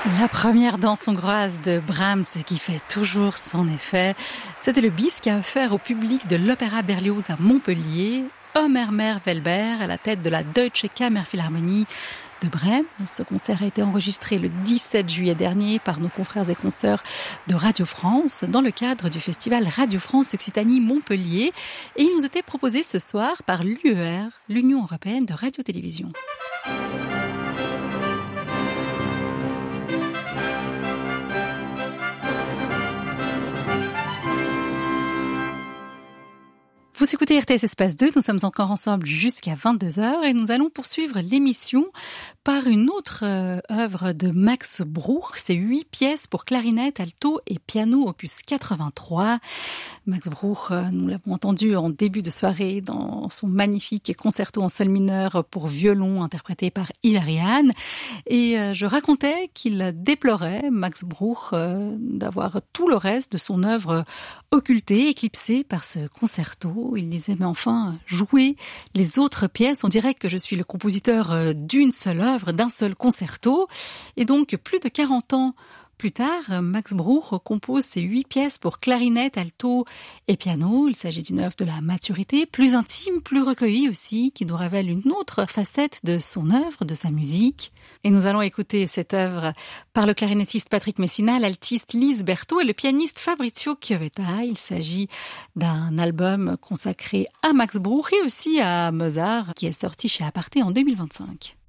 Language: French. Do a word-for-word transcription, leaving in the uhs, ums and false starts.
La première danse hongroise de Brahms qui fait toujours son effet, c'était le bis qu'a offert au public de l'Opéra Berlioz à Montpellier, Omermer Velber à la tête de la Deutsche Kammerphilharmonie de Brême. Ce concert a été enregistré le dix-sept juillet dernier par nos confrères et consoeurs de Radio France dans le cadre du festival Radio France Occitanie Montpellier et il nous était proposé ce soir par l'U E R, l'Union européenne de radio-télévision. Vous écoutez R T S Espace deux, nous sommes encore ensemble jusqu'à vingt-deux heures et nous allons poursuivre l'émission par une autre euh, œuvre de Max Bruch. C'est huit pièces pour clarinette, alto et piano, opus quatre-vingt-trois. Max Bruch, euh, nous l'avons entendu en début de soirée dans son magnifique concerto en sol mineur pour violon interprété par Hilary Hahn. Et euh, je racontais qu'il déplorait, Max Bruch, euh, d'avoir tout le reste de son œuvre occulté, éclipsé par ce concerto. Il disait, mais enfin, jouer les autres pièces, on dirait que je suis le compositeur d'une seule œuvre, d'un seul concerto. Et donc, plus de quarante ans plus tard, Max Bruch compose ses huit pièces pour clarinette, alto et piano. Il s'agit d'une œuvre de la maturité, plus intime, plus recueillie aussi, qui nous révèle une autre facette de son œuvre, de sa musique. Et nous allons écouter cette œuvre par le clarinettiste Patrick Messina, l'altiste Lise Berthaud et le pianiste Fabrizio Chiovetta. Il s'agit d'un album consacré à Max Bruch et aussi à Mozart, qui est sorti chez Aparté en deux mille vingt-cinq.